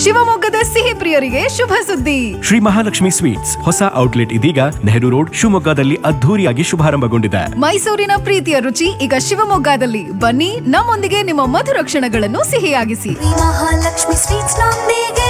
ಶಿವಮೊಗ್ಗದ ಸಿಹಿ ಪ್ರಿಯರಿಗೆ ಶುಭ ಸುದ್ದಿ. ಶ್ರೀ ಮಹಾಲಕ್ಷ್ಮಿ ಸ್ವೀಟ್ಸ್ ಹೊಸ ಔಟ್ಲೆಟ್ ಇದೀಗ ನೆಹರು ರೋಡ್ ಶಿವಮೊಗ್ಗದಲ್ಲಿ ಅದ್ಧೂರಿಯಾಗಿ ಶುಭಾರಂಭಗೊಂಡಿದೆ. ಮೈಸೂರಿನ ಪ್ರೀತಿಯ ರುಚಿ ಈಗ ಶಿವಮೊಗ್ಗದಲ್ಲಿ. ಬನ್ನಿ, ನಮ್ಮೊಂದಿಗೆ ನಿಮ್ಮ ಮಧುರ ಕ್ಷಣಗಳನ್ನು ಸಿಹಿಯಾಗಿಸಿ. ಮಹಾಲಕ್ಷ್ಮಿ ಸ್ವೀಟ್ಸ್ ನೊಂದಿಗೆ.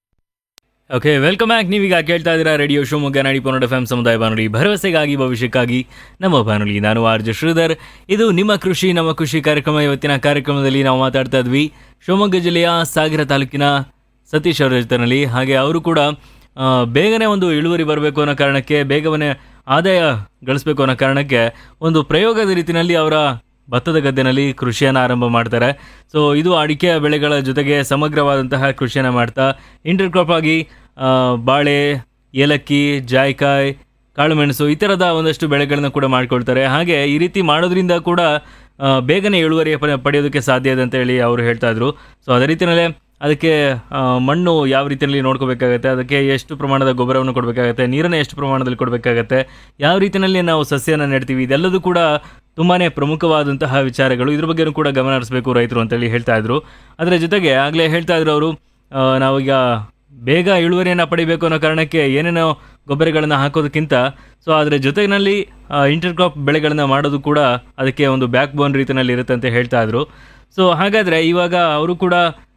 Okay, welcome back. ನೀವೀಗ ಕೇಳ್ತಾ ಇದ್ದೀರಾ ರೇಡಿಯೋ ಶಿವಮೊಗ್ಗ 90.4 FM ಸಮುದಾಯ ಬಾನುಲಿ, ಭರವಸೆಗಾಗಿ ಭವಿಷ್ಯಕ್ಕಾಗಿ ನಮ್ಮ ಬಾನುಲಿ. ನಾನು ಆರ್ ಜೆ ಶ್ರೀಧರ್. ಇದು ನಿಮ್ಮ ಕೃಷಿ ನಮ್ಮ ಖುಷಿ ಕಾರ್ಯಕ್ರಮ. ಇವತ್ತಿನ ಕಾರ್ಯಕ್ರಮದಲ್ಲಿ ನಾವು ಮಾತಾಡ್ತಾ ಇದ್ವಿ ಶಿವಮೊಗ್ಗ ಜಿಲ್ಲೆಯ ಸಾಗರ ತಾಲೂಕಿನ ಸತೀಶ್ ಅವರ ಜೊತೆಯಲ್ಲಿ. ಹಾಗೆ ಅವರು ಕೂಡ ಬೇಗನೆ ಒಂದು ಇಳುವರಿ ಬರಬೇಕು ಅನ್ನೋ ಕಾರಣಕ್ಕೆ, ಬೇಗನೆ ಆದಾಯ ಗಳಿಸ್ಬೇಕು ಅನ್ನೋ ಕಾರಣಕ್ಕೆ ಒಂದು ಪ್ರಯೋಗದ ರೀತಿಯಲ್ಲಿ ಅವರ ಭತ್ತದ ಗದ್ದೆನಲ್ಲಿ ಕೃಷಿಯನ್ನು ಆರಂಭ ಮಾಡ್ತಾರೆ. ಸೊ ಇದು ಅಡಿಕೆ ಬೆಳೆಗಳ ಜೊತೆಗೆ ಸಮಗ್ರವಾದಂತಹ ಕೃಷಿಯನ್ನು ಮಾಡ್ತಾ ಇಂಟರ್ ಕ್ರಾಪ್ ಆಗಿ ಬಾಳೆ, ಏಲಕ್ಕಿ, ಜಾಯ್ಕಾಯಿ, ಕಾಳುಮೆಣಸು ಈ ಥರದ ಒಂದಷ್ಟು ಬೆಳೆಗಳನ್ನು ಕೂಡ ಮಾಡ್ಕೊಳ್ತಾರೆ. ಹಾಗೆ ಈ ರೀತಿ ಮಾಡೋದ್ರಿಂದ ಕೂಡ ಬೇಗನೆ ಇಳುವರಿ ಪಡೆಯೋದಕ್ಕೆ ಸಾಧ್ಯ ಇದೆ ಅಂತೇಳಿ ಅವರು ಹೇಳ್ತಾ ಇದ್ರು. ಸೊ ಅದೇ ರೀತಿಯಲ್ಲೇ ಅದಕ್ಕೆ ಮಣ್ಣು ಯಾವ ರೀತಿಯಲ್ಲಿ ನೋಡ್ಕೋಬೇಕಾಗತ್ತೆ, ಅದಕ್ಕೆ ಎಷ್ಟು ಪ್ರಮಾಣದ ಗೊಬ್ಬರವನ್ನು ಕೊಡಬೇಕಾಗತ್ತೆ, ನೀರನ್ನು ಎಷ್ಟು ಪ್ರಮಾಣದಲ್ಲಿ ಕೊಡಬೇಕಾಗತ್ತೆ, ಯಾವ ರೀತಿಯಲ್ಲಿ ನಾವು ಸಸ್ಯನ ನೆಡ್ತೀವಿ, ಇದೆಲ್ಲದೂ ಕೂಡ ತುಂಬಾ ಪ್ರಮುಖವಾದಂತಹ ವಿಚಾರಗಳು. ಇದ್ರ ಬಗ್ಗೆಯೂ ಕೂಡ ಗಮನ ಹರಿಸಬೇಕು ರೈತರು ಅಂತೇಳಿ ಹೇಳ್ತಾ ಇದ್ರು. ಅದರ ಜೊತೆಗೆ ಆಗಲೇ ಹೇಳ್ತಾ ಇದ್ರು ಅವರು, ನಾವೀಗ ಬೇಗ ಇಳುವರಿಯನ್ನು ಪಡಿಬೇಕು ಅನ್ನೋ ಕಾರಣಕ್ಕೆ ಏನೇನೋ ಗೊಬ್ಬರಗಳನ್ನು ಹಾಕೋದಕ್ಕಿಂತ ಅದರ ಜೊತೆಗಿನಲ್ಲಿ ಇಂಟರ್ ಕ್ರಾಪ್ ಬೆಳೆಗಳನ್ನು ಮಾಡೋದು ಕೂಡ ಅದಕ್ಕೆ ಒಂದು ಬ್ಯಾಕ್ ಬೋನ್ ರೀತಿಯಲ್ಲಿ ಇರುತ್ತೆ ಅಂತ ಹೇಳ್ತಾ ಇದ್ರು. ಸೊ ಹಾಗಾದರೆ ಇವಾಗ ಅವರು ಕೂಡ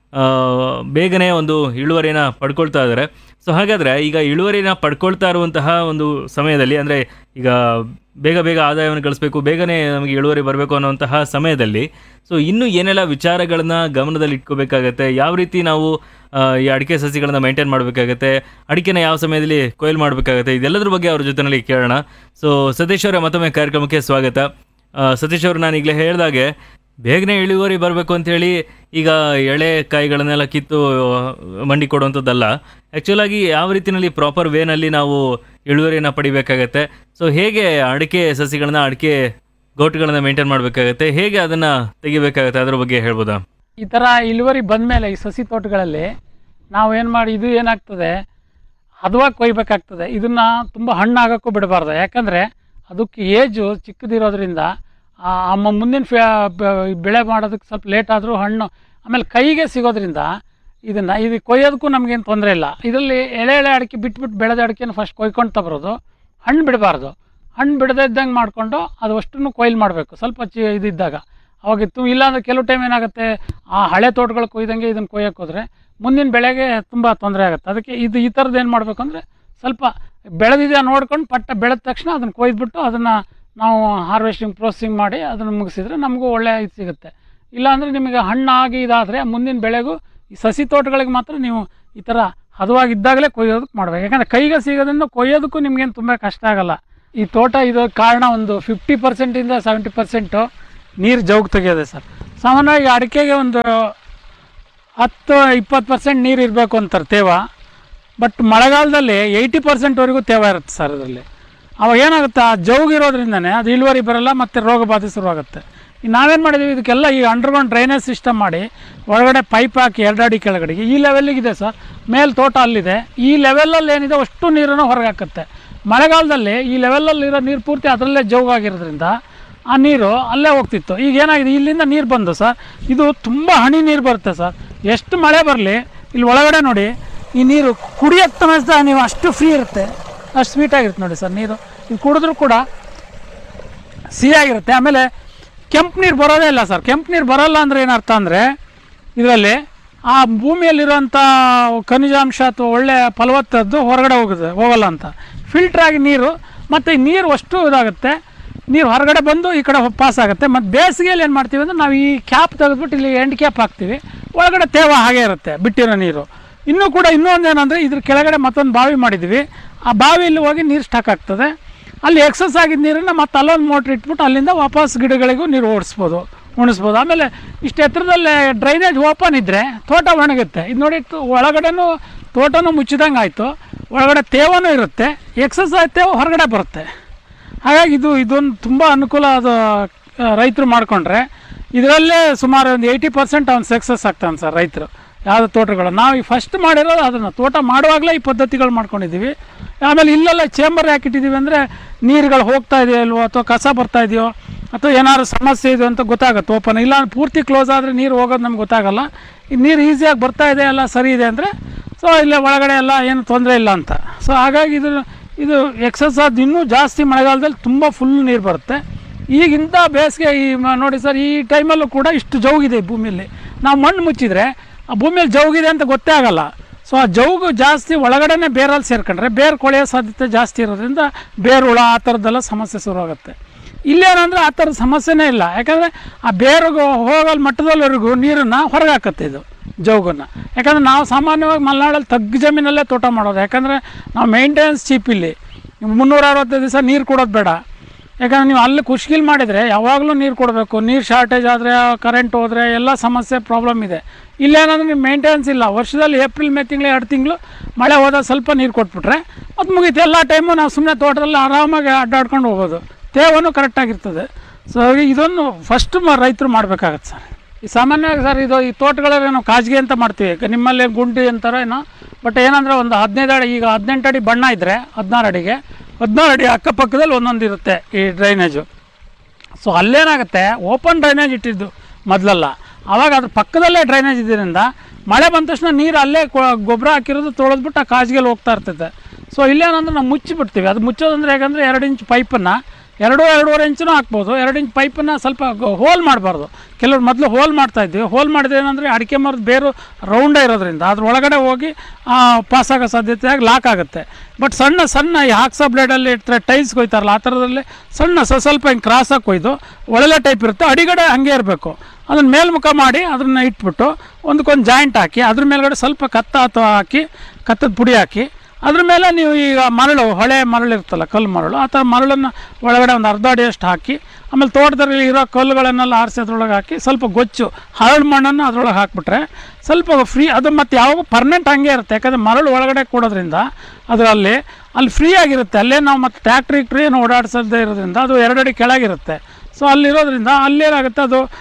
ಬೇಗನೆ ಒಂದು ಇಳುವರಿನ ಪಡ್ಕೊಳ್ತಾ ಇದ್ದಾರೆ. ಸೊ ಹಾಗಾದರೆ ಈಗ ಇಳುವರಿನ ಪಡ್ಕೊಳ್ತಾ ಇರುವಂತಹ ಒಂದು ಸಮಯದಲ್ಲಿ, ಅಂದರೆ ಈಗ ಬೇಗ ಬೇಗ ಆದಾಯವನ್ನು ಗಳಿಸಬೇಕು, ಬೇಗನೆ ನಮಗೆ ಇಳುವರಿ ಬರಬೇಕು ಅನ್ನೋಂತಹ ಸಮಯದಲ್ಲಿ ಇನ್ನೂ ಏನೆಲ್ಲ ವಿಚಾರಗಳನ್ನು ಗಮನದಲ್ಲಿ ಇಟ್ಕೋಬೇಕಾಗತ್ತೆ, ಯಾವ ರೀತಿ ನಾವು ಈ ಅಡಿಕೆ ಸಸಿಗಳನ್ನು ಮೇಂಟೈನ್ ಮಾಡಬೇಕಾಗತ್ತೆ, ಅಡಿಕೆನ ಯಾವ ಸಮಯದಲ್ಲಿ ಕೊಯ್ಲು ಮಾಡಬೇಕಾಗತ್ತೆ, ಇದೆಲ್ಲದ್ರ ಬಗ್ಗೆ ಅವ್ರ ಜೊತೆಯಲ್ಲಿ ಕೇಳೋಣ. ಸೊ ಸತೀಶ್ ಅವರ ಮತ್ತೊಮ್ಮೆ ಕಾರ್ಯಕ್ರಮಕ್ಕೆ ಸ್ವಾಗತ. ಸತೀಶ್ ಅವರು, ನಾನು ಈಗಲೇ ಹೇಳಿದಾಗೆ ಬೇಗನೆ ಇಳುವರಿ ಬರಬೇಕು ಅಂಥೇಳಿ ಈಗ ಎಳೆ ಕಾಯಿಗಳನ್ನೆಲ್ಲ ಕಿತ್ತು ಮಂಡಿ ಕೊಡುವಂಥದ್ದಲ್ಲ. ಆ್ಯಕ್ಚುಲಾಗಿ ಯಾವ ರೀತಿಯಲ್ಲಿ ಪ್ರಾಪರ್ ವೇನಲ್ಲಿ ನಾವು ಇಳುವರಿಯನ್ನು ಪಡಿಬೇಕಾಗತ್ತೆ, ಹೇಗೆ ಅಡಿಕೆ ಸಸಿಗಳನ್ನ, ಅಡಿಕೆ ಗೋಟುಗಳನ್ನ ಮೇಂಟೈನ್ ಮಾಡಬೇಕಾಗತ್ತೆ, ಹೇಗೆ ಅದನ್ನು ತೆಗಿಬೇಕಾಗತ್ತೆ, ಅದರ ಬಗ್ಗೆ ಹೇಳ್ಬೋದಾ? ಈ ಥರ ಇಳುವರಿ ಬಂದಮೇಲೆ ಈ ಸಸಿ ತೋಟಗಳಲ್ಲಿ ನಾವು ಏನು ಮಾಡಿ, ಇದು ಏನಾಗ್ತದೆ, ಹದವಾಗಿ ಕೊಯ್ಬೇಕಾಗ್ತದೆ. ಇದನ್ನು ತುಂಬ ಹಣ್ಣಾಗೋಕ್ಕೂ ಬಿಡಬಾರ್ದು. ಯಾಕಂದರೆ ಅದಕ್ಕೆ ಏಜು ಚಿಕ್ಕದಿರೋದ್ರಿಂದ ಮುಂದಿನ ಬೆಳೆ ಮಾಡೋದಕ್ಕೆ ಸ್ವಲ್ಪ ಲೇಟ್ ಆದರೂ ಹಣ್ಣು ಆಮೇಲೆ ಕೈಗೆ ಸಿಗೋದ್ರಿಂದ ಇದು ಕೊಯ್ಯೋದಕ್ಕೂ ನಮಗೇನು ತೊಂದರೆ ಇಲ್ಲ. ಇದರಲ್ಲಿ ಎಳೆ ಅಡಿಕೆ ಬಿಟ್ಬಿಟ್ಟು ಬೆಳೆದ ಅಡಿಕೆನ ಫಸ್ಟ್ ಕೊಯ್ಕೊಂಡು ಬರೋದು, ಹಣ್ಣು ಬಿಡಬಾರ್ದು. ಹಣ್ಣು ಬಿಡದೇ ಇದ್ದಂಗೆ ಮಾಡಿಕೊಂಡು ಅದು ಅಷ್ಟನ್ನು ಕೊಯ್ಲು ಮಾಡಬೇಕು ಸ್ವಲ್ಪ ಇದಿದ್ದಾಗ. ಅವಾಗಿತ್ತು. ಇಲ್ಲಾಂದರೆ ಕೆಲವು ಟೈಮ್ ಏನಾಗುತ್ತೆ, ಆ ಹಳೆ ತೋಟಗಳು ಕೊಯ್ದಂಗೆ ಇದನ್ನು ಕೊಯ್ಯೋಕೆ ಹೋದರೆ ಮುಂದಿನ ಬೆಳೆಗೆ ತುಂಬ ತೊಂದರೆ ಆಗುತ್ತೆ. ಅದಕ್ಕೆ ಈ ಥರದ್ದು ಏನು ಮಾಡಬೇಕು ಅಂದರೆ, ಸ್ವಲ್ಪ ಬೆಳೆದಿದೆ ನೋಡ್ಕೊಂಡು ಬೆಳೆದ ತಕ್ಷಣ ಅದನ್ನು ಕೊಯ್ದುಬಿಟ್ಟು ಅದನ್ನು ನಾವು ಹಾರ್ವೆಸ್ಟಿಂಗ್ ಪ್ರೊಸೆಸಿಂಗ್ ಮಾಡಿ ಅದನ್ನು ಮುಗಿಸಿದ್ರೆ ನಮಗೂ ಒಳ್ಳೆಯ ಇದು ಸಿಗುತ್ತೆ. ಇಲ್ಲಾಂದರೆ ನಿಮಗೆ ಹಣ್ಣಾಗಿ ಇದಾದರೆ ಮುಂದಿನ ಬೆಳೆಗೂ ಈ ಸಸಿ ತೋಟಗಳಿಗೆ ಮಾತ್ರ ನೀವು ಈ ಥರ ಹದವಾಗಿದ್ದಾಗಲೇ ಕೊಯ್ಯೋದಕ್ಕೆ ಮಾಡಬೇಕು. ಯಾಕಂದರೆ ಕೈಗೆ ಸಿಗೋದ್ರಿಂದ ಕೊಯ್ಯೋದಕ್ಕೂ ನಿಮಗೇನು ತುಂಬ ಕಷ್ಟ ಆಗೋಲ್ಲ. ಈ ತೋಟ ಇದು ಕಾರಣ ಒಂದು 50% 70% ನೀರು ಜೌಗ್ ತೆಗೆಯೋದೆ ಸರ್. ಸಾಮಾನ್ಯವಾಗಿ ಅಡಿಕೆಗೆ ಒಂದು 10-20% ನೀರು ಇರಬೇಕು ಅಂತಾರೆ ತೇವ. ಬಟ್ ಮಳೆಗಾಲದಲ್ಲಿ 80% ತೇವ ಇರುತ್ತೆ ಸರ್ ಇದರಲ್ಲಿ. ಅವಾಗ ಏನಾಗುತ್ತೆ, ಆ ಜೌಗಿರೋದ್ರಿಂದನೇ ಅದು ಇಳುವರಿ ಬರೋಲ್ಲ ಮತ್ತು ರೋಗ ಬಾಧೆ ಶುರುವಾಗುತ್ತೆ. ನಾವೇನು ಮಾಡಿದ್ದೀವಿ, ಇದಕ್ಕೆಲ್ಲ ಈ ಅಂಡರ್ಗ್ರೌಂಡ್ ಡ್ರೈನೇಜ್ ಸಿಸ್ಟಮ್ ಮಾಡಿ ಒಳಗಡೆ ಪೈಪ್ ಹಾಕಿ 2 ಅಡಿ ಕೆಳಗಡೆಗೆ ಈ ಲೆವೆಲ್ಲಿಗಿದೆ ಸರ್. ಮೇಲೆ ತೋಟ ಅಲ್ಲಿದೆ. ಈ ಲೆವೆಲಲ್ಲಿ ಏನಿದೆ ಅಷ್ಟು ನೀರನ್ನು ಹೊರಗೆ ಹಾಕುತ್ತೆ. ಮಳೆಗಾಲದಲ್ಲಿ ಈ ಲೆವೆಲಲ್ಲಿರೋ ನೀರು ಪೂರ್ತಿ ಅದರಲ್ಲೇ ಜೌಗಾಗಿರೋದ್ರಿಂದ ಆ ನೀರು ಅಲ್ಲೇ ಹೋಗ್ತಿತ್ತು. ಈಗ ಏನಾಗಿದೆ, ಇಲ್ಲಿಂದ ನೀರು ಬಂದು ಸರ್, ಇದು ತುಂಬ ಹನಿ ನೀರು ಬರುತ್ತೆ ಸರ್. ಎಷ್ಟು ಮಳೆ ಬರಲಿ ಇಲ್ಲಿ ಒಳಗಡೆ ನೋಡಿ, ಈ ನೀರು ಕುಡಿಯೋಕ್ಕೆ ತಮಸ್ದ ನೀವು ಅಷ್ಟು ಫ್ರೀ ಇರುತ್ತೆ, ಅಷ್ಟು ಸ್ವೀಟಾಗಿರುತ್ತೆ ನೋಡಿ ಸರ್ ನೀರು. ಇದು ಕುಡಿದ್ರೂ ಕೂಡ ಸಿಹಿಯಾಗಿರುತ್ತೆ. ಆಮೇಲೆ ಕೆಂಪು ನೀರು ಬರೋದೇ ಇಲ್ಲ ಸರ್. ಕೆಂಪು ನೀರು ಬರೋಲ್ಲ ಅಂದರೆ ಏನರ್ಥ ಅಂದರೆ, ಇದರಲ್ಲಿ ಆ ಭೂಮಿಯಲ್ಲಿರೋಂಥ ಖನಿಜಾಂಶ ಅಥವಾ ಒಳ್ಳೆಯ ಫಲವತ್ತದ್ದು ಹೊರಗಡೆ ಹೋಗಲ್ಲ ಅಂತ. ಫಿಲ್ಟ್ರಾಗಿ ನೀರು, ಮತ್ತು ಈ ನೀರು ಅಷ್ಟು ಇದಾಗುತ್ತೆ, ನೀರು ಹೊರಗಡೆ ಬಂದು ಈ ಕಡೆ ಪಾಸ್ ಆಗುತ್ತೆ. ಮತ್ತು ಬೇಸಿಗೆಯಲ್ಲಿ ಏನು ಮಾಡ್ತೀವಿ ಅಂದರೆ, ನಾವು ಈ ಕ್ಯಾಪ್ ತೆಗೆದ್ಬಿಟ್ಟು ಇಲ್ಲಿ ಎಂಡ್ ಕ್ಯಾಪ್ ಹಾಕ್ತೀವಿ, ಒಳಗಡೆ ತೇವ ಹಾಗೇ ಇರುತ್ತೆ ಬಿಟ್ಟಿರೋ ನೀರು. ಇನ್ನೂ ಒಂದು ಏನಂದರೆ, ಇದ್ರ ಕೆಳಗಡೆ ಮತ್ತೊಂದು ಬಾವಿ ಮಾಡಿದ್ದೀವಿ. ಆ ಬಾವಿಯಲ್ಲಿ ಹೋಗಿ ನೀರು ಸ್ಟಾಕ್ ಆಗ್ತದೆ. ಅಲ್ಲಿ ಎಕ್ಸಸ್ ಆಗಿದ್ದ ನೀರನ್ನು ಮತ್ತೆ ಅಲ್ಲೊಂದು ಮೋಟ್ರ್ ಇಟ್ಬಿಟ್ಟು ಅಲ್ಲಿಂದ ವಾಪಸ್ ಗಿಡಗಳಿಗೂ ನೀರು ಉಣಿಸ್ಬೋದು. ಆಮೇಲೆ ಇಷ್ಟು ಎತ್ತರದಲ್ಲೇ ಡ್ರೈನೇಜ್ ಓಪನ್ ಇದ್ದರೆ ತೋಟ ಒಣಗುತ್ತೆ. ಇದು ನೋಡಿ, ಒಳಗಡೆನೂ ತೋಟನೂ ಮುಚ್ಚಿದಂಗೆ ಆಯಿತು, ಒಳಗಡೆ ತೇವನೂ ಇರುತ್ತೆ, ಎಕ್ಸಸ್ ಆಯ್ತು ತೇವ ಹೊರಗಡೆ ಬರುತ್ತೆ. ಹಾಗಾಗಿ ಇದೊಂದು ತುಂಬ ಅನುಕೂಲ. ಅದು ರೈತರು ಮಾಡಿಕೊಂಡ್ರೆ ಇದರಲ್ಲೇ ಸುಮಾರು ಒಂದು 80% ಅವ್ನು ಸಕ್ಸಸ್ ಆಗ್ತಾನೆ ಸರ್ ರೈತರು. ಯಾವುದೇ ತೋಟಗಳು ನಾವು ಈ ಫಸ್ಟ್ ಮಾಡಿರೋದು ಅದನ್ನು ತೋಟ ಮಾಡುವಾಗಲೇ ಈ ಪದ್ಧತಿಗಳು ಮಾಡ್ಕೊಂಡಿದ್ದೀವಿ. ಆಮೇಲೆ ಇಲ್ಲೆಲ್ಲ ಚೇಂಬರ್ ಯಾಕಿಟ್ಟಿದ್ದೀವಿ ಅಂದರೆ, ನೀರುಗಳು ಹೋಗ್ತಾ ಇದೆಯೋ ಇಲ್ವೋ, ಅಥವಾ ಕಸ ಬರ್ತಾ ಇದೆಯೋ, ಅಥವಾ ಏನಾದ್ರು ಸಮಸ್ಯೆ ಇದೆಯೋ ಅಂತ ಗೊತ್ತಾಗುತ್ತೆ. ಓಪನ್ ಇಲ್ಲ ಪೂರ್ತಿ ಕ್ಲೋಸ್ ಆದರೆ ನೀರು ಹೋಗೋದು ನಮ್ಗೆ ಗೊತ್ತಾಗಲ್ಲ. ಈ ನೀರು ಈಸಿಯಾಗಿ ಬರ್ತಾ ಇದೆ, ಎಲ್ಲ ಸರಿ ಇದೆ ಅಂದರೆ ಸೊ ಇಲ್ಲೇ ಒಳಗಡೆ ಎಲ್ಲ ಏನು ತೊಂದರೆ ಇಲ್ಲ ಅಂತ. ಸೊ ಹಾಗಾಗಿ ಇದು ಎಕ್ಸಸ್ ಆದ ಇನ್ನೂ ಜಾಸ್ತಿ ಮಳೆಗಾಲದಲ್ಲಿ ತುಂಬ ಫುಲ್ ನೀರು ಬರುತ್ತೆ. ಈಗಿಂತ ಬೇಸಿಗೆ ನೋಡಿ ಸರ್, ಈ ಟೈಮಲ್ಲೂ ಕೂಡ ಇಷ್ಟು ಜೌಗಿದೆ ಈ ಭೂಮಿಯಲ್ಲಿ. ನಾವು ಮಣ್ಣು ಮುಚ್ಚಿದರೆ ಆ ಭೂಮಿಯಲ್ಲಿ ಜೌಗಿದೆ ಅಂತ ಗೊತ್ತೇ ಆಗಲ್ಲ. ಸೊ ಆ ಜೌಗು ಜಾಸ್ತಿ ಒಳಗಡೆ ಬೇರಲ್ಲಿ ಸೇರ್ಕೊಂಡ್ರೆ ಬೇರು ಕೊಳೆಯೋ ಸಾಧ್ಯತೆ ಜಾಸ್ತಿ ಇರೋದ್ರಿಂದ ಬೇರು ಹುಳ ಆ ಥರದ್ದೆಲ್ಲ ಸಮಸ್ಯೆ ಶುರುವಾಗುತ್ತೆ. ಇಲ್ಲೇನಂದರೆ ಆ ಥರದ ಸಮಸ್ಯೆನೇ ಇಲ್ಲ. ಯಾಕಂದರೆ ಆ ಬೇರಿಗೆ ಹೋಗಲ್ ಮಟ್ಟದವರೆಗೂ ನೀರನ್ನು ಹೊರಗೆ ಹಾಕತ್ತೆ ಇದು ಜೌಗನ್ನು. ಯಾಕಂದರೆ ನಾವು ಸಾಮಾನ್ಯವಾಗಿ ಮಲೆನಾಡಲ್ಲಿ ತಗ್ಗು ಜಮೀನಲ್ಲೇ ತೋಟ ಮಾಡೋದು. ಯಾಕಂದರೆ ನಾವು ಮೇಂಟೆನೆನ್ಸ್ ಚೀಪ್ ಇಲ್ಲಿ 365 ದಿವಸ ನೀರು ಕೊಡೋದು ಬೇಡ. ಯಾಕಂದರೆ ನೀವು ಅಲ್ಲಿ ಕುಷ್ಕಿಲ್ ಮಾಡಿದರೆ ಯಾವಾಗಲೂ ನೀರು ಕೊಡಬೇಕು. ನೀರು ಶಾರ್ಟೇಜ್ ಆದರೆ, ಕರೆಂಟ್ ಹೋದರೆ ಎಲ್ಲ ಸಮಸ್ಯೆ ಪ್ರಾಬ್ಲಮ್ ಇದೆ. ಇಲ್ಲೇನಂದ್ರೆ ನೀವು ಮೇಂಟೆನೆನ್ಸ್ ಇಲ್ಲ. ವರ್ಷದಲ್ಲಿ ಏಪ್ರಿಲ್ ಮೇ ತಿಂಗಳು 2 ತಿಂಗಳು ಮಳೆ ಹೋದಾಗ ಸ್ವಲ್ಪ ನೀರು ಕೊಟ್ಬಿಟ್ರೆ ಮತ್ತು ಮುಗೀತು. ಎಲ್ಲ ಟೈಮು ನಾವು ಸುಮ್ಮನೆ ತೋಟದಲ್ಲಿ ಆರಾಮಾಗಿ ಅಡ್ಡಾಡ್ಕೊಂಡು ಹೋಗೋದು. ತೇವನು ಕರೆಕ್ಟಾಗಿರ್ತದೆ. ಸೊ ಇದನ್ನು ಫಸ್ಟ್ ರೈತರು ಮಾಡಬೇಕಾಗತ್ತೆ ಸರ್. ಈ ಸಾಮಾನ್ಯವಾಗಿ ಸರ್ ಈ ತೋಟಗಳಲ್ಲಿ ನಾವು ಕಾಜಿಗೆ ಅಂತ ಮಾಡ್ತೀವಿ. ನಿಮ್ಮಲ್ಲಿ ಗುಂಡಿ ಅಂತಾರೋ ಏನೋ, ಬಟ್ ಏನಂದರೆ ಒಂದು 15 ಅಡಿ, ಈಗ 18 ಅಡಿ ಬಣ್ಣ ಇದ್ದರೆ 16 ಅಡಿಗೆ 16 ಅಡಿ ಅಕ್ಕಪಕ್ಕದಲ್ಲಿ ಒಂದೊಂದು ಇರುತ್ತೆ ಈ ಡ್ರೈನೇಜು. ಸೊ ಅಲ್ಲೇನಾಗುತ್ತೆ, ಓಪನ್ ಡ್ರೈನೇಜ್ ಇಟ್ಟಿದ್ದು ಮೊದಲಲ್ಲ, ಆವಾಗ ಅದ್ರ ಪಕ್ಕದಲ್ಲೇ ಡ್ರೈನೇಜ್ ಇದರಿಂದ ಮಳೆ ಬಂದ ತಕ್ಷಣ ನೀರು ಅಲ್ಲೇ ಗೊಬ್ಬರ ಹಾಕಿರೋದು ತೊಳೆದ್ಬಿಟ್ಟು ಆ ಕಾಜಿಗೆಲ್ಲಿ ಹೋಗ್ತಾ ಇರ್ತೈತೆ. ಸೊ ಇಲ್ಲೇನಂದ್ರೆ ನಾವು ಮುಚ್ಚಿಬಿಡ್ತೀವಿ. ಅದು ಮುಚ್ಚೋದಂದ್ರೆ ಹೇಗಂದರೆ 2 ಇಂಚ್ ಪೈಪನ್ನು 2-2.5 ಇಂಚೂ ಹಾಕ್ಬೋದು. 2 ಇಂಚ್ ಪೈಪನ್ನು ಸ್ವಲ್ಪ ಹೋಲ್ ಮಾಡಬಾರ್ದು. ಕೆಲವ್ರು ಮೊದಲು ಹೋಲ್ ಮಾಡ್ತಾಯಿದ್ವಿ. ಹೋಲ್ ಮಾಡಿದ್ರೆ ಏನಂದರೆ ಅಡಿಕೆ ಮರದ ಬೇರು ರೌಂಡೇ ಇರೋದ್ರಿಂದ ಅದ್ರ ಒಳಗಡೆ ಹೋಗಿ ಪಾಸಾಗೋ ಸಾಧ್ಯತೆಯಾಗಿ ಲಾಕ್ ಆಗುತ್ತೆ. ಬಟ್ ಸಣ್ಣ ಈ ಹಾಕ್ಸೋ ಬ್ಲೇಡಲ್ಲಿ ಇರ್ತಾರೆ, ಟೈಲ್ಸ್ ಕೊಯ್ತಾರಲ್ಲ ಆ ಥರದಲ್ಲಿ ಸ್ವಲ್ಪ ಹಿಂಗೆ ಕ್ರಾಸಾಗಿ ಕೊಯ್ದು ಒಳ್ಳೆ ಟೈಪ್ ಇರುತ್ತೆ. ಅಡಿಗಡೆ ಹಂಗೆ ಇರಬೇಕು. ಅದನ್ನು ಮೇಲ್ಮುಖ ಮಾಡಿ ಅದನ್ನು ಇಟ್ಬಿಟ್ಟು ಒಂದಕ್ಕೊಂದು ಜಾಯಿಂಟ್ ಹಾಕಿ ಅದ್ರ ಮೇಲ್ಗಡೆ ಸ್ವಲ್ಪ ಕತ್ತದ ಪುಡಿ ಹಾಕಿ ಅದ್ರ ಮೇಲೆ ನೀವು ಈಗ ಹೊಳೆ ಮರಳು ಇರ್ತಲ್ಲ, ಕಲ್ಲು ಮರಳು, ಆ ಥರ ಮರಳನ್ನು ಒಳಗಡೆ ಒಂದು ಅರ್ಧ ಅಡಿಯಷ್ಟು ಹಾಕಿ, ಆಮೇಲೆ ತೋಟದಲ್ಲಿ ಇರೋ ಕಲ್ಲುಗಳನ್ನೆಲ್ಲ ಆರಿಸಿ ಅದ್ರೊಳಗೆ ಹಾಕಿ ಸ್ವಲ್ಪ ಗೊಚ್ಚು ಹರಳು ಮಣ್ಣನ್ನು ಅದ್ರೊಳಗೆ ಹಾಕಿಬಿಟ್ರೆ ಸ್ವಲ್ಪ ಫ್ರೀ. ಅದು ಮತ್ತು ಯಾವಾಗ ಪರ್ಮನೆಂಟ್ ಹಂಗೆ ಇರುತ್ತೆ. ಯಾಕಂದರೆ ಮರಳು ಒಳಗಡೆ ಕೊಡೋದ್ರಿಂದ ಅದರಲ್ಲಿ ಅಲ್ಲಿ ಫ್ರೀ ಆಗಿರುತ್ತೆ. ಅಲ್ಲೇ ನಾವು ಮತ್ತು ಟ್ಯಾಕ್ಟ್ರಿ ಏನು ಓಡಾಡಿಸೋದೇ ಇರೋದ್ರಿಂದ ಅದು 2 ಅಡಿ ಕೆಳಗಿರುತ್ತೆ. ಸೊ ಅಲ್ಲಿರೋದ್ರಿಂದ ಅಲ್ಲೇನಾಗುತ್ತೆ,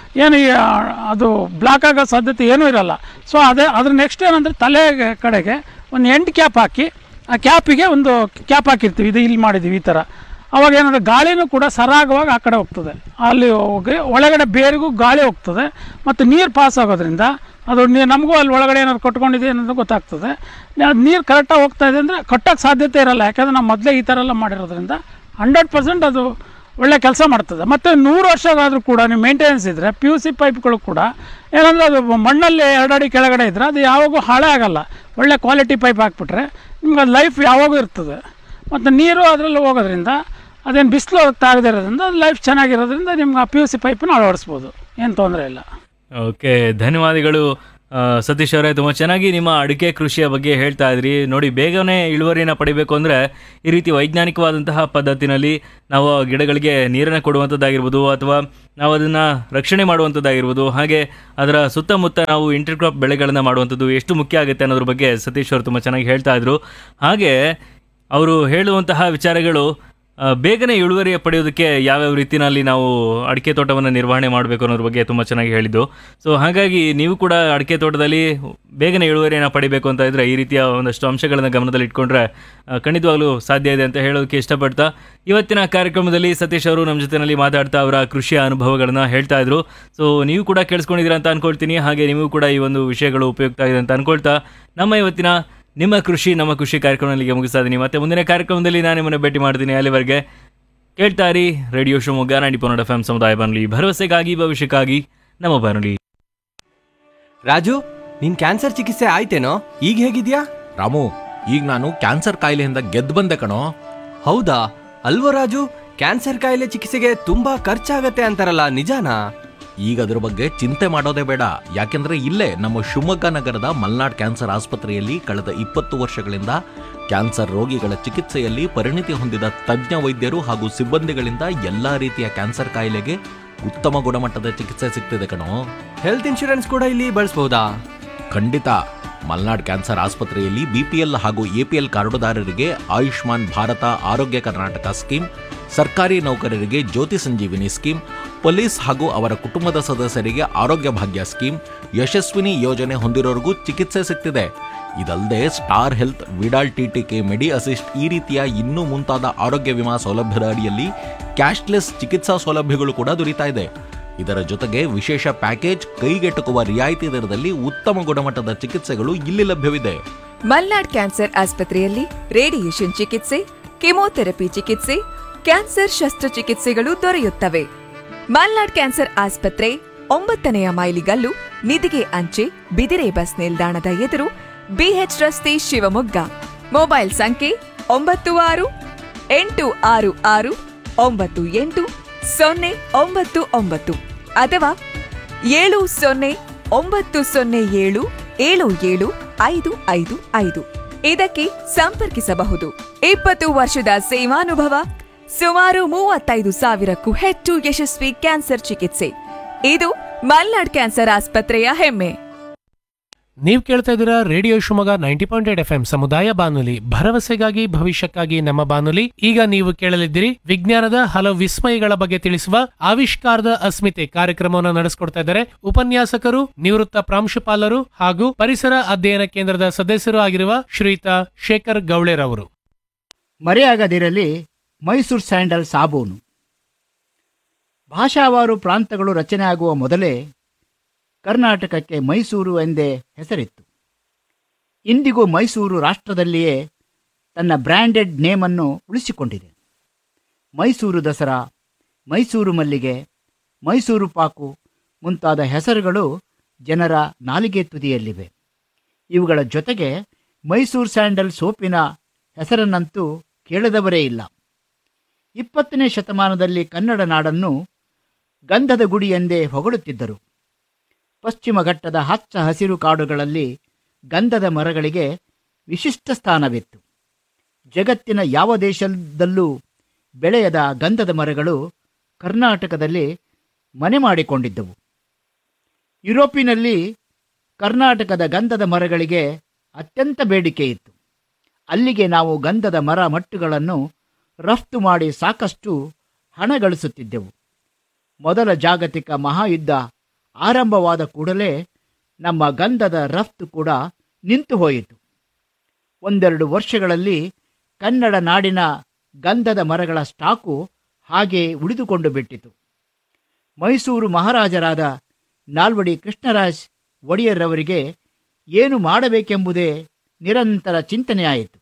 ಅದು ಬ್ಲಾಕ್ ಆಗೋ ಸಾಧ್ಯತೆ ಏನೂ ಇರೋಲ್ಲ. ಸೊ ಅದ್ರ ನೆಕ್ಸ್ಟ್ ಏನಂದರೆ ತಲೆ ಕಡೆಗೆ ಒಂದು ಎಂಡ್ ಕ್ಯಾಪ್ ಹಾಕಿ, ಆ ಕ್ಯಾಪಿಗೆ ಒಂದು ಕ್ಯಾಪ್ ಹಾಕಿರ್ತೀವಿ. ಇಲ್ಲಿ ಮಾಡಿದ್ದೀವಿ ಈ ಥರ. ಅವಾಗ ಏನಂದರೆ ಗಾಳಿನೂ ಕೂಡ ಸರಾಗವಾಗಿ ಆ ಕಡೆ ಹೋಗ್ತದೆ. ಅಲ್ಲಿ ಹೋಗಿ ಒಳಗಡೆ ಬೇರಿಗೂ ಗಾಳಿ ಹೋಗ್ತದೆ ಮತ್ತು ನೀರು ಪಾಸ್ ಆಗೋದ್ರಿಂದ ಅದು ನಮಗೂ ಅಲ್ಲಿ ಒಳಗಡೆ ಏನಾದ್ರು ಕಟ್ಕೊಂಡಿದೆ ಅನ್ನೋದು ಗೊತ್ತಾಗ್ತದೆ. ಅದು ನೀರು ಕರೆಕ್ಟಾಗಿ ಹೋಗ್ತಾ ಇದೆ ಅಂದರೆ ಕಟ್ಟೋಕ್ಕೆ ಸಾಧ್ಯತೆ ಇರೋಲ್ಲ. ಯಾಕಂದರೆ ನಾವು ಮೊದಲೇ ಈ ಥರ ಎಲ್ಲ ಮಾಡಿರೋದ್ರಿಂದ 100% ಅದು ಒಳ್ಳೆ ಕೆಲಸ ಮಾಡ್ತದೆ. ಮತ್ತು 100 ವರ್ಷಗಾದರೂ ಕೂಡ ನೀವು ಮೇಂಟೆನೆನ್ಸ್ ಇದ್ದರೆ PVC ಪೈಪ್ಗಳು ಕೂಡ ಏನಂದರೆ ಅದು ಮಣ್ಣಲ್ಲಿ 2 ಅಡಿ ಕೆಳಗಡೆ ಇದ್ದರೆ ಅದು ಯಾವಾಗೂ ಹಾಳೇ ಆಗೋಲ್ಲ. ಒಳ್ಳೆ ಕ್ವಾಲಿಟಿ ಪೈಪ್ ಹಾಕ್ಬಿಟ್ರೆ ನಿಮ್ಗೆ ಅದು ಲೈಫ್ ಯಾವಾಗೂ ಇರ್ತದೆ. ಮತ್ತು ನೀರು ಅದರಲ್ಲಿ ಹೋಗೋದ್ರಿಂದ ಅದೇನು ಬಿಸಿಲು ತಾಗದೇ ಇರೋದ್ರಿಂದ ಅದು ಲೈಫ್ ಚೆನ್ನಾಗಿರೋದ್ರಿಂದ ನಿಮ್ಗೆ ಆ PVC ಪೈಪನ್ನು ಅಳವಡಿಸ್ಬೋದು, ಏನು ತೊಂದರೆ ಇಲ್ಲ. ಓಕೆ, ಧನ್ಯವಾದಗಳು ಸತೀಶ್ ಅವರೇ. ತುಂಬ ಚೆನ್ನಾಗಿ ನಿಮ್ಮ ಅಡಿಕೆ ಕೃಷಿಯ ಬಗ್ಗೆ ಹೇಳ್ತಾ ಇದ್ರಿ. ನೋಡಿ, ಬೇಗನೆ ಇಳುವರಿನ ಪಡಿಬೇಕು ಅಂದರೆ ಈ ರೀತಿ ವೈಜ್ಞಾನಿಕವಾದಂತಹ ಪದ್ಧತಿನಲ್ಲಿ ನಾವು ಗಿಡಗಳಿಗೆ ನೀರನ್ನು ಕೊಡುವಂಥದ್ದಾಗಿರ್ಬೋದು, ಅಥವಾ ನಾವು ಅದನ್ನು ರಕ್ಷಣೆ ಮಾಡುವಂಥದ್ದಾಗಿರ್ಬೋದು, ಹಾಗೆ ಅದರ ಸುತ್ತಮುತ್ತ ನಾವು ಇಂಟರ್ಕ್ರಾಪ್ ಬೆಳೆಗಳನ್ನು ಮಾಡುವಂಥದ್ದು ಎಷ್ಟು ಮುಖ್ಯ ಆಗುತ್ತೆ ಅನ್ನೋದ್ರ ಬಗ್ಗೆ ಸತೀಶ್ ಅವರು ತುಂಬ ಚೆನ್ನಾಗಿ ಹೇಳ್ತಾ ಇದ್ರು. ಹಾಗೆ ಅವರು ಹೇಳುವಂತಹ ವಿಚಾರಗಳು ಬೇಗನೆ ಇಳುವರಿಯ ಪಡೆಯೋದಕ್ಕೆ ಯಾವ್ಯಾವ ರೀತಿಯಲ್ಲಿ ನಾವು ಅಡಿಕೆ ತೋಟವನ್ನು ನಿರ್ವಹಣೆ ಮಾಡಬೇಕು ಅನ್ನೋದ್ರ ಬಗ್ಗೆ ತುಂಬ ಚೆನ್ನಾಗಿ ಹೇಳಿದ್ದು. ಸೊ ಹಾಗಾಗಿ ನೀವು ಕೂಡ ಅಡಿಕೆ ತೋಟದಲ್ಲಿ ಬೇಗನೆ ಇಳುವರಿಯನ್ನು ಪಡಿಬೇಕು ಅಂತ ಇದ್ದರೆ ಈ ರೀತಿಯ ಒಂದಷ್ಟು ಅಂಶಗಳನ್ನು ಗಮನದಲ್ಲಿ ಇಟ್ಕೊಂಡ್ರೆ ಖಂಡಿತವಾಗ್ಲೂ ಸಾಧ್ಯ ಇದೆ ಅಂತ ಹೇಳೋದಕ್ಕೆ ಇಷ್ಟಪಡ್ತಾ, ಇವತ್ತಿನ ಕಾರ್ಯಕ್ರಮದಲ್ಲಿ ಸತೀಶ್ ಅವರು ನಮ್ಮ ಜೊತೆಯಲ್ಲಿ ಮಾತಾಡ್ತಾ ಅವರ ಕೃಷಿಯ ಅನುಭವಗಳನ್ನು ಹೇಳ್ತಾ ಇದ್ರು. ಸೊ ನೀವು ಕೂಡ ಕೇಳಿಸ್ಕೊಂಡಿದ್ದೀರಾ ಅಂತ ಅನ್ಕೊಳ್ತೀನಿ. ಹಾಗೆ ನೀವು ಕೂಡ ಈ ಒಂದು ವಿಷಯಗಳು ಉಪಯುಕ್ತ ಆಗಿದೆ ಅಂತ ಅನ್ಕೊಳ್ತಾ ನಮ್ಮ ಇವತ್ತಿನ ನಿಮ್ಮ ಕೃಷಿ ನಮ್ಮ ಖುಷಿ ಕಾರ್ಯಕ್ರಮದಲ್ಲಿಗೆ ಮುಗಿಸ್ತಾ ಇದ್ದೀನಿ. ಮತ್ತೆ ಮುಂದಿನ ಕಾರ್ಯಕ್ರಮದಲ್ಲಿ ನಾನು ನಿಮ್ಮನ್ನು ಭೇಟಿ ಮಾಡ್ತೀನಿ. ಅಲ್ಲಿವರೆಗೆ ಕೇಳ್ತಾ ಇರಿ ರೇಡಿಯೋ ಶಿವಮೊಗ್ಗ 90.1 FM ಸಮುದಾಯ ಬಾನುಲಿ, ಭರವಸೆಗಾಗಿ ಭವಿಷ್ಯಕ್ಕಾಗಿ ನಮ್ಮ ಬಾನುಲಿ. ರಾಜು, ನಿನ್ ಕ್ಯಾನ್ಸರ್ ಚಿಕಿತ್ಸೆ ಆಯ್ತೇನೋ? ಈಗ ಹೇಗಿದ್ಯಾ? ರಾಮು, ಈಗ ನಾನು ಕ್ಯಾನ್ಸರ್ ಕಾಯಿಲೆಯಿಂದ ಗೆದ್ದು ಬಂದೆ ಕಣೋ. ಹೌದಾ? ಅಲ್ವೋ ರಾಜು, ಕ್ಯಾನ್ಸರ್ ಕಾಯಿಲೆ ಚಿಕಿತ್ಸೆಗೆ ತುಂಬಾ ಖರ್ಚಾಗತ್ತೆ ಅಂತಾರಲ್ಲ, ನಿಜಾನಾ? ಈಗ ಅದ್ರ ಬಗ್ಗೆ ಚಿಂತೆ ಮಾಡೋದೇ ಬೇಡ. ಯಾಕೆಂದ್ರೆ ಇಲ್ಲೇ ನಮ್ಮ ಶಿವಮೊಗ್ಗ ನಗರದ ಮಲ್ನಾಡ್ ಕ್ಯಾನ್ಸರ್ ಆಸ್ಪತ್ರೆಯಲ್ಲಿ ಕಳೆದ 20 ವರ್ಷಗಳಿಂದ ಕ್ಯಾನ್ಸರ್ ರೋಗಿಗಳ ಚಿಕಿತ್ಸೆಯಲ್ಲಿ ಪರಿಣಿತಿ ಹೊಂದಿದ ತಜ್ಞ ವೈದ್ಯರು ಹಾಗೂ ಸಿಬ್ಬಂದಿಗಳಿಂದ ಎಲ್ಲಾ ರೀತಿಯ ಕ್ಯಾನ್ಸರ್ ಕಾಯಿಲೆಗೆ ಉತ್ತಮ ಗುಣಮಟ್ಟದ ಚಿಕಿತ್ಸೆ ಸಿಗ್ತಿದೆ ಕಣೋ. ಹೆಲ್ತ್ ಇನ್ಶೂರೆನ್ಸ್ ಕೂಡ ಇಲ್ಲಿ ಬಳಸಬಹುದಾ? ಖಂಡಿತ. ಮಲ್ನಾಡ್ ಕ್ಯಾನ್ಸರ್ ಆಸ್ಪತ್ರೆಯಲ್ಲಿ BPL ಹಾಗೂ APL ಕಾರ್ಡುದಾರರಿಗೆ ಆಯುಷ್ಮಾನ್ ಭಾರತ ಆರೋಗ್ಯ ಕರ್ನಾಟಕ ಸ್ಕೀಮ್, ಸರ್ಕಾರಿ ನೌಕರರಿಗೆ ಜ್ಯೋತಿ ಸಂಜೀವಿನಿ ಸ್ಕೀಮ್, ಪೊಲೀಸ್ ಹಾಗೂ ಅವರ ಕುಟುಂಬದ ಸದಸ್ಯರಿಗೆ ಆರೋಗ್ಯ ಭಾಗ್ಯ ಸ್ಕೀಮ್, ಯಶಸ್ವಿನಿ ಯೋಜನೆ ಹೊಂದಿರೋರಿಗೂ ಚಿಕಿತ್ಸೆ ಸಿಗ್ತಿದೆ. ಇದಲ್ಲದೆ ಸ್ಟಾರ್ ಹೆಲ್ತ್, ವಿಡಾಲ್ TTK, ಮೆಡಿ ಅಸಿಸ್ಟ್ ಈ ರೀತಿಯ ಇನ್ನೂ ಮುಂತಾದ ಆರೋಗ್ಯ ವಿಮಾ ಸೌಲಭ್ಯದ ಅಡಿಯಲ್ಲಿ ಕ್ಯಾಶ್ಲೆಸ್ ಚಿಕಿತ್ಸಾ ಸೌಲಭ್ಯಗಳು ಕೂಡ ದೊರೀತಾ ಇದೆ. ಇದರ ಜೊತೆಗೆ ವಿಶೇಷ ಪ್ಯಾಕೇಜ್, ಕೈಗೆಟುಕುವ ರಿಯಾಯಿತಿ ದರದಲ್ಲಿ ಉತ್ತಮ ಗುಣಮಟ್ಟದ ಚಿಕಿತ್ಸೆಗಳು ಇಲ್ಲಿ ಲಭ್ಯವಿದೆ. ಮಲ್ನಾಡ್ ಕ್ಯಾನ್ಸರ್ ಆಸ್ಪತ್ರೆಯಲ್ಲಿ ರೇಡಿಯೇಷನ್ ಚಿಕಿತ್ಸೆ, ಕೆಮೊಥೆರಪಿ ಚಿಕಿತ್ಸೆ, ಕ್ಯಾನ್ಸರ್ ಶಸ್ತ್ರಚಿಕಿತ್ಸೆಗಳು ದೊರೆಯುತ್ತವೆ. ಮಲ್ನಾಡ್ ಕ್ಯಾನ್ಸರ್ ಆಸ್ಪತ್ರೆ 9ನೇ ಮೈಲಿಗಲ್ಲು, ನಿಧಿಗೆ ಅಂಚೆ, ಬಿದಿರೆ ಬಸ್ ನಿಲ್ದಾಣದ ಎದುರು, ಬಿಎಚ್ ರಸ್ತೆ, ಶಿವಮೊಗ್ಗ. ಮೊಬೈಲ್ ಸಂಖ್ಯೆ 9666988099 ಅಥವಾ 7090077755. ಇದಕ್ಕೆ ಸಂಪರ್ಕಿಸಬಹುದು. 20 ವರ್ಷದ ಸೇವಾನುಭವ, ಸುಮಾರು 35,000ಕ್ಕೂ ಹೆಚ್ಚು ಯಶಸ್ವಿ ಕ್ಯಾನ್ಸರ್ ಚಿಕಿತ್ಸೆ. ಇದು ಮಲ್ನಾಡ್ ಕ್ಯಾನ್ಸರ್ ಆಸ್ಪತ್ರೆಯ ಹೆಮ್ಮೆ. ನೀವು ಕೇಳ್ತಾ ಇದ್ದೀರಾ ರೇಡಿಯೋ ಶಿವಮೊಗ್ಗ 90.8 FM ಸಮುದಾಯ ಬಾನುಲಿ, ಭರವಸೆಗಾಗಿ ಭವಿಷ್ಯಕ್ಕಾಗಿ ನಮ್ಮ ಬಾನುಲಿ. ಈಗ ನೀವು ಕೇಳಲಿದ್ದೀರಿ ವಿಜ್ಞಾನದ ಹಲವು ವಿಸ್ಮಯಗಳ ಬಗ್ಗೆ ತಿಳಿಸುವ ಆವಿಷ್ಕಾರದ ಅಸ್ಮಿತೆ ಕಾರ್ಯಕ್ರಮವನ್ನು ನಡೆಸಿಕೊಡ್ತಾ ಇದ್ದಾರೆ ಉಪನ್ಯಾಸಕರು, ನಿವೃತ್ತ ಪ್ರಾಂಶುಪಾಲರು ಹಾಗೂ ಪರಿಸರ ಅಧ್ಯಯನ ಕೇಂದ್ರದ ಸದಸ್ಯರು ಆಗಿರುವ ಶ್ರೀಯುತ ಶೇಖರ್ ಗೌಳೆರವರು. ಮರೆಯಾಗದಿರಲಿ ಮೈಸೂರು ಸ್ಯಾಂಡಲ್ ಸಾಬೂನು. ಭಾಷಾವಾರು ಪ್ರಾಂತಗಳು ರಚನೆ ಆಗುವ ಮೊದಲೇ ಕರ್ನಾಟಕಕ್ಕೆ ಮೈಸೂರು ಎಂದೇ ಹೆಸರಿತ್ತು. ಇಂದಿಗೂ ಮೈಸೂರು ರಾಷ್ಟ್ರದಲ್ಲಿಯೇ ತನ್ನ ಬ್ರ್ಯಾಂಡೆಡ್ ನೇಮನ್ನು ಉಳಿಸಿಕೊಂಡಿದೆ. ಮೈಸೂರು ದಸರಾ, ಮೈಸೂರು ಮಲ್ಲಿಗೆ, ಮೈಸೂರು ಪಾಕು ಮುಂತಾದ ಹೆಸರುಗಳು ಜನರ ನಾಲಿಗೆ ತುದಿಯಲ್ಲಿವೆ. ಇವುಗಳ ಜೊತೆಗೆ ಮೈಸೂರು ಸ್ಯಾಂಡಲ್ ಸೋಪಿನ ಹೆಸರನ್ನಂತೂ ಕೇಳದವರೇ ಇಲ್ಲ. 20ನೇ ಶತಮಾನದಲ್ಲಿ ಕನ್ನಡ ನಾಡನ್ನು ಗಂಧದ ಗುಡಿ ಎಂದೇ ಹೊಗಳುತ್ತಿದ್ದರು. ಪಶ್ಚಿಮ ಘಟ್ಟದ ಹಚ್ಚ ಹಸಿರು ಕಾಡುಗಳಲ್ಲಿ ಗಂಧದ ಮರಗಳಿಗೆ ವಿಶಿಷ್ಟ ಸ್ಥಾನವಿತ್ತು. ಜಗತ್ತಿನ ಯಾವ ದೇಶದಲ್ಲೂ ಬೆಳೆಯದ ಗಂಧದ ಮರಗಳು ಕರ್ನಾಟಕದಲ್ಲಿ ಮನೆ ಮಾಡಿಕೊಂಡಿದ್ದವು. ಯುರೋಪಿನಲ್ಲಿ ಕರ್ನಾಟಕದ ಗಂಧದ ಮರಗಳಿಗೆ ಅತ್ಯಂತ ಬೇಡಿಕೆ ಇತ್ತು. ಅಲ್ಲಿಗೆ ನಾವು ಗಂಧದ ಮರ ಮಟ್ಟುಗಳನ್ನು ರಫ್ತು ಮಾಡಿ ಸಾಕಷ್ಟು ಹಣ ಗಳಿಸುತ್ತಿದ್ದೆವು. ಮೊದಲ ಜಾಗತಿಕ ಮಹಾಯುದ್ಧ ಆರಂಭವಾದ ಕೂಡಲೇ ನಮ್ಮ ಗಂಧದ ರಫ್ತು ಕೂಡ ನಿಂತು ಹೋಯಿತು. 1-2 ವರ್ಷಗಳಲ್ಲಿ ಕನ್ನಡ ನಾಡಿನ ಗಂಧದ ಮರಗಳ ಸ್ಟಾಕು ಹಾಗೆ ಉಳಿದುಕೊಂಡು ಬಿಟ್ಟಿತು. ಮೈಸೂರು ಮಹಾರಾಜರಾದ ನಾಲ್ವಡಿ ಕೃಷ್ಣರಾಜ ಒಡೆಯರ್ರವರಿಗೆ ಏನು ಮಾಡಬೇಕೆಂಬುದೇ ನಿರಂತರ ಚಿಂತನೆಯಾಯಿತು.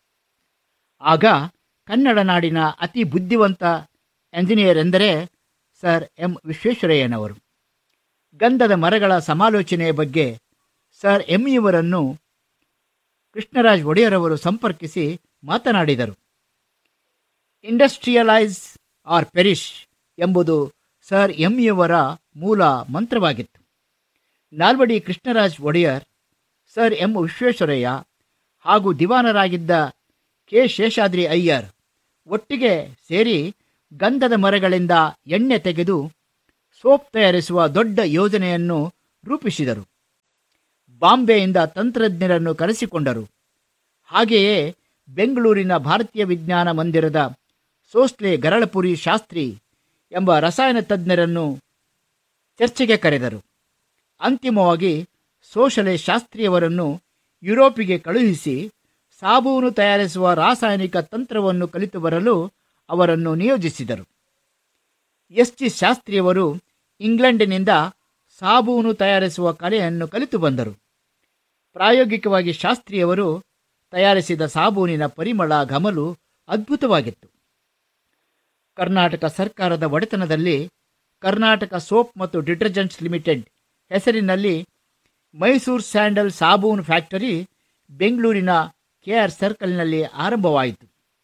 ಆಗ ಕನ್ನಡ ನಾಡಿನ ಅತಿ ಬುದ್ಧಿವಂತ ಎಂಜಿನಿಯರ್ ಎಂದರೆ ಸರ್ ಎಂ ವಿಶ್ವೇಶ್ವರಯ್ಯನವರು. ಗಂಧದ ಮರಗಳ ಸಮಾಲೋಚನೆಯ ಬಗ್ಗೆ ಸರ್ ಎಂ ಇವರನ್ನು ಕೃಷ್ಣರಾಜ ಒಡೆಯರವರು ಸಂಪರ್ಕಿಸಿ ಮಾತನಾಡಿದರು. ಇಂಡಸ್ಟ್ರಿಯಲೈಸ್ ಆರ್ ಪೆರಿಶ್ ಎಂಬುದು ಸರ್ ಎಂ ಇವರ ಮೂಲ ಮಂತ್ರವಾಗಿತ್ತು. ನಾಲ್ವಡಿ ಕೃಷ್ಣರಾಜ ಒಡೆಯರ್, ಸರ್ ಎಂ ವಿಶ್ವೇಶ್ವರಯ್ಯ ಹಾಗೂ ದಿವಾನರಾಗಿದ್ದ ಕೆ ಶೇಷಾದ್ರಿ ಅಯ್ಯರ್ ಒಟ್ಟಿಗೆ ಸೇರಿ ಗಂಧದ ಮರಗಳಿಂದ ಎಣ್ಣೆ ತೆಗೆದು ಸೋಪ್ ತಯಾರಿಸುವ ದೊಡ್ಡ ಯೋಜನೆಯನ್ನು ರೂಪಿಸಿದರು. ಬಾಂಬೆಯಿಂದ ತಂತ್ರಜ್ಞರನ್ನು ಕರೆಸಿಕೊಂಡರು. ಹಾಗೆಯೇ ಬೆಂಗಳೂರಿನ ಭಾರತೀಯ ವಿಜ್ಞಾನ ಮಂದಿರದ ಸೋಸ್ಲೆ ಗರಳಪುರಿ ಶಾಸ್ತ್ರಿ ಎಂಬ ರಸಾಯನ ತಜ್ಞರನ್ನು ಚರ್ಚೆಗೆ ಕರೆದರು. ಅಂತಿಮವಾಗಿ ಸೋಶಲೆ ಶಾಸ್ತ್ರಿಯವರನ್ನು ಯುರೋಪಿಗೆ ಕಳುಹಿಸಿ ಸಾಬೂನು ತಯಾರಿಸುವ ರಾಸಾಯನಿಕ ತಂತ್ರವನ್ನು ಕಲಿತು ಬರಲು ಅವರನ್ನು ನಿಯೋಜಿಸಿದರು. ಎಸ್ ಜಿ ಶಾಸ್ತ್ರಿಯವರು ಇಂಗ್ಲೆಂಡಿನಿಂದ ಸಾಬೂನು ತಯಾರಿಸುವ ಕಲೆಯನ್ನು ಕಲಿತು ಬಂದರು. ಪ್ರಾಯೋಗಿಕವಾಗಿ ಶಾಸ್ತ್ರಿಯವರು ತಯಾರಿಸಿದ ಸಾಬೂನಿನ ಪರಿಮಳ ಘಮಲು ಅದ್ಭುತವಾಗಿತ್ತು. ಕರ್ನಾಟಕ ಸರ್ಕಾರದ ಒಡೆತನದಲ್ಲಿ ಕರ್ನಾಟಕ ಸೋಪ್ ಮತ್ತು ಡಿಟರ್ಜೆಂಟ್ಸ್ ಲಿಮಿಟೆಡ್ ಹೆಸರಿನಲ್ಲಿ ಮೈಸೂರು ಸ್ಯಾಂಡಲ್ ಸಾಬೂನು ಫ್ಯಾಕ್ಟರಿ ಬೆಂಗಳೂರಿನ ಕೆಆರ್ ಸರ್ಕಲ್ನಲ್ಲಿ ಆರಂಭವಾಯಿತು.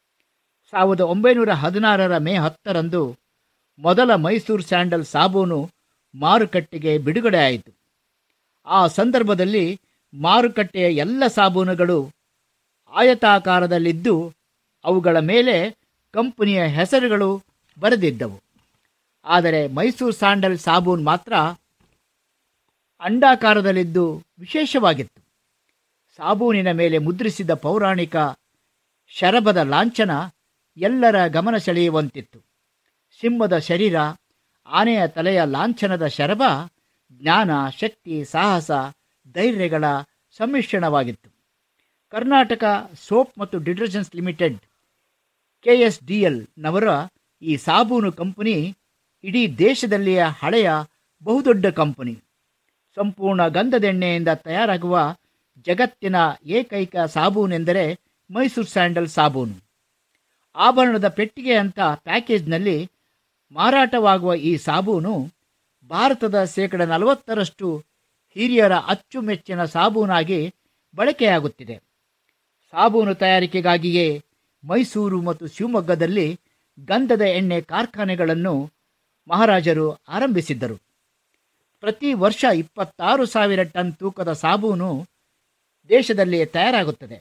1916 ಮೇ 10ರಂದು ಮೊದಲ ಮೈಸೂರು ಸ್ಯಾಂಡಲ್ ಸಾಬೂನು ಮಾರುಕಟ್ಟೆಗೆ ಬಿಡುಗಡೆಯಾಯಿತು. ಆ ಸಂದರ್ಭದಲ್ಲಿ ಮಾರುಕಟ್ಟೆಯ ಎಲ್ಲ ಸಾಬೂನುಗಳು ಆಯತಾಕಾರದಲ್ಲಿದ್ದು ಅವುಗಳ ಮೇಲೆ ಕಂಪನಿಯ ಹೆಸರುಗಳು ಬರೆದಿದ್ದವು. ಆದರೆ ಮೈಸೂರು ಸ್ಯಾಂಡಲ್ ಸಾಬೂನು ಮಾತ್ರ ಅಂಡಾಕಾರದಲ್ಲಿದ್ದು ವಿಶೇಷವಾಗಿತ್ತು. ಸಾಬೂನಿನ ಮೇಲೆ ಮುದ್ರಿಸಿದ ಪೌರಾಣಿಕ ಶರಭದ ಲಾಂಛನ ಎಲ್ಲರ ಗಮನ ಸೆಳೆಯುವಂತಿತ್ತು. ಸಿಂಹದ ಶರೀರ, ಆನೆಯ ತಲೆಯ ಲಾಂಛನದ ಶರಭ ಜ್ಞಾನ, ಶಕ್ತಿ, ಸಾಹಸ, ಧೈರ್ಯಗಳ ಸಮ್ಮಿಶ್ರಣವಾಗಿತ್ತು. ಕರ್ನಾಟಕ ಸೋಪ್ ಮತ್ತು ಡಿಟರ್ಜೆಂಟ್ಸ್ ಲಿಮಿಟೆಡ್ KSDL ನವರ ಈ ಸಾಬೂನು ಕಂಪನಿ ಇಡೀ ದೇಶದಲ್ಲಿಯ ಹಳೆಯ ಬಹುದೊಡ್ಡ ಕಂಪನಿ. ಸಂಪೂರ್ಣ ಗಂಧದೆಣ್ಣೆಯಿಂದ ತಯಾರಾಗುವ ಜಗತ್ತಿನ ಏಕೈಕ ಸಾಬೂನೆಂದರೆ ಮೈಸೂರು ಸ್ಯಾಂಡಲ್ ಸಾಬೂನು. ಆಭರಣದ ಪೆಟ್ಟಿಗೆ ಅಂತ ಪ್ಯಾಕೇಜ್ನಲ್ಲಿ ಮಾರಾಟವಾಗುವ ಈ ಸಾಬೂನು ಭಾರತದ 40% ಹಿರಿಯರ ಅಚ್ಚುಮೆಚ್ಚಿನ ಸಾಬೂನಾಗಿ ಬಳಕೆಯಾಗುತ್ತಿದೆ. ಸಾಬೂನು ತಯಾರಿಕೆಗಾಗಿಯೇ ಮೈಸೂರು ಮತ್ತು ಶಿವಮೊಗ್ಗದಲ್ಲಿ ಗಂಧದ ಎಣ್ಣೆ ಕಾರ್ಖಾನೆಗಳನ್ನು ಮಹಾರಾಜರು ಆರಂಭಿಸಿದ್ದರು. ಪ್ರತಿ ವರ್ಷ 26,000 ಟನ್ ತೂಕದ ಸಾಬೂನು ದೇಶದಲ್ಲಿ ತಯಾರಾಗುತ್ತದೆ.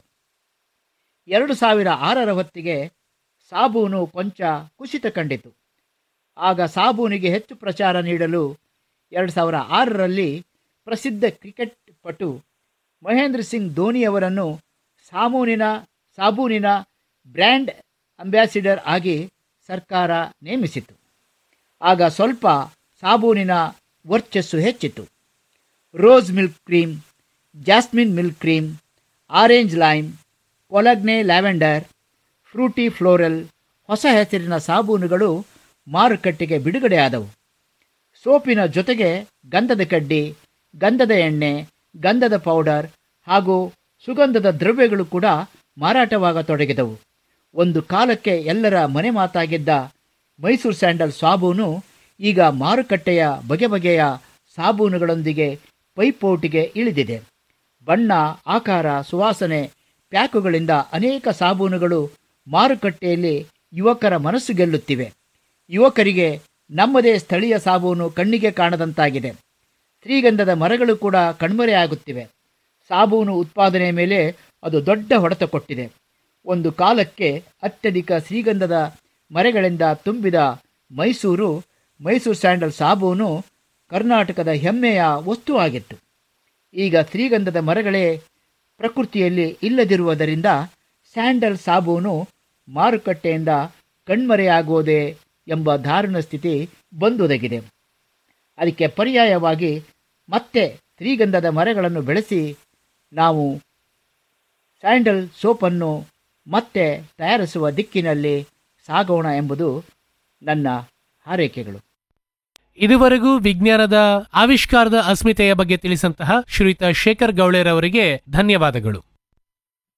2006ರ ಹೊತ್ತಿಗೆ ಸಾಬೂನು ಕೊಂಚ ಕುಸಿತ ಕಂಡಿತು. ಆಗ ಸಾಬೂನಿಗೆ ಹೆಚ್ಚು ಪ್ರಚಾರ ನೀಡಲು 2006ರಲ್ಲಿ ಪ್ರಸಿದ್ಧ ಕ್ರಿಕೆಟ್ ಪಟು ಮಹೇಂದ್ರ ಸಿಂಗ್ ಧೋನಿಯವರನ್ನು ಸಾಬೂನಿನ ಬ್ರ್ಯಾಂಡ್ ಅಂಬ್ಯಾಸಿಡರ್ ಆಗಿ ಸರ್ಕಾರ ನೇಮಿಸಿತು. ಆಗ ಸ್ವಲ್ಪ ಸಾಬೂನಿನ ವರ್ಚಸ್ಸು ಹೆಚ್ಚಿತು. Rose milk cream, jasmine milk cream, orange lime, ಕೊಲಗ್ನೆ lavender, Frooti floral ಹೊಸ ಹೆಸರಿನ ಸಾಬೂನುಗಳು ಮಾರುಕಟ್ಟೆಗೆ ಬಿಡುಗಡೆಯಾದವು. ಸೋಪಿನ ಜೊತೆಗೆ ಗಂಧದ ಕಡ್ಡಿ, ಗಂಧದ ಎಣ್ಣೆ, ಗಂಧದ ಪೌಡರ್ ಹಾಗೂ ಸುಗಂಧದ ದ್ರವ್ಯಗಳು ಕೂಡ ಮಾರಾಟವಾಗತೊಡಗಿದವು. ಒಂದು ಕಾಲಕ್ಕೆ ಎಲ್ಲರ ಮನೆ ಮಾತಾಗಿದ್ದ ಮೈಸೂರು ಸ್ಯಾಂಡಲ್ ಸಾಬೂನು ಈಗ ಮಾರುಕಟ್ಟೆಯ ಬಗೆ ಬಗೆಯ ಸಾಬೂನುಗಳೊಂದಿಗೆ ಪೈಪೋಟಿಗೆ ಇಳಿದಿದೆ. ಬಣ್ಣ, ಆಕಾರ, ಸುವಾಸನೆ, ಪ್ಯಾಕುಗಳಿಂದ ಅನೇಕ ಸಾಬೂನುಗಳು ಮಾರುಕಟ್ಟೆಯಲ್ಲಿ ಯುವಕರ ಮನಸ್ಸು ಗೆಲ್ಲುತ್ತಿವೆ. ಯುವಕರಿಗೆ ನಮ್ಮದೇ ಸ್ಥಳೀಯ ಸಾಬೂನು ಕಣ್ಣಿಗೆ ಕಾಣದಂತಾಗಿದೆ. ಶ್ರೀಗಂಧದ ಮರಗಳು ಕೂಡ ಕಣ್ಮರೆಯಾಗುತ್ತಿವೆ. ಸಾಬೂನು ಉತ್ಪಾದನೆಯ ಮೇಲೆ ಅದು ದೊಡ್ಡ ಹೊಡೆತ ಕೊಟ್ಟಿದೆ. ಒಂದು ಕಾಲಕ್ಕೆ ಅತ್ಯಧಿಕ ಶ್ರೀಗಂಧದ ಮರಗಳಿಂದ ತುಂಬಿದ ಮೈಸೂರು ಸ್ಯಾಂಡಲ್ ಸಾಬೂನು ಕರ್ನಾಟಕದ ಹೆಮ್ಮೆಯ ವಸ್ತುವಾಗಿತ್ತು. ಈಗ ಶ್ರೀಗಂಧದ ಮರಗಳೇ ಪ್ರಕೃತಿಯಲ್ಲಿ ಇಲ್ಲದಿರುವುದರಿಂದ ಸ್ಯಾಂಡಲ್ ಸಾಬೂನು ಮಾರುಕಟ್ಟೆಯಿಂದ ಕಣ್ಮರೆಯಾಗುವುದೇ ಎಂಬ ದಾರುಣ ಸ್ಥಿತಿ ಬಂದೊದಗಿದೆ. ಅದಕ್ಕೆ ಪರ್ಯಾಯವಾಗಿ ಮತ್ತೆ ಶ್ರೀಗಂಧದ ಮರಗಳನ್ನು ಬೆಳೆಸಿ ನಾವು ಸ್ಯಾಂಡಲ್ ಸೋಪನ್ನು ಮತ್ತೆ ತಯಾರಿಸುವ ದಿಕ್ಕಿನಲ್ಲಿ ಸಾಗೋಣ ಎಂಬುದು ನನ್ನ ಹಾರೈಕೆಗಳು. ಇದುವರೆಗೂ ವಿಜ್ಞಾನದ ಆವಿಷ್ಕಾರದ ಅಸ್ಮಿತೆಯ ಬಗ್ಗೆ ತಿಳಿಸಂತಹ ಶ್ರೀಯುತ ಶೇಖರ್ ಗೌಳೇರ್ ಅವರಿಗೆ ಧನ್ಯವಾದಗಳು.